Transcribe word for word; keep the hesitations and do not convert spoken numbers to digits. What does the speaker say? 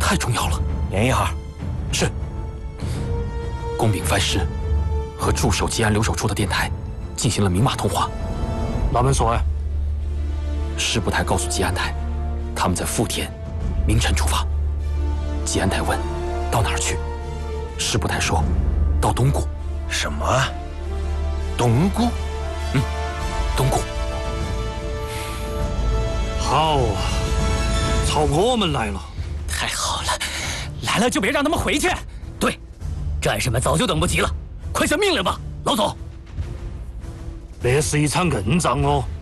太重要了。 连一号。 是。公禀藩师，和驻守吉安留守处的电台进行了明码通话。 哪门说呀？ 师部台告诉吉安台，他们在富田明晨出发。吉安台问到哪儿去，师部台说到东固。 什么？东固？ 嗯，东固。 好啊，朝我们来了。 太好了，来了就别让他们回去。对，战士们早就等不及了，快下命令吧，老总。 那是一场硬仗哦。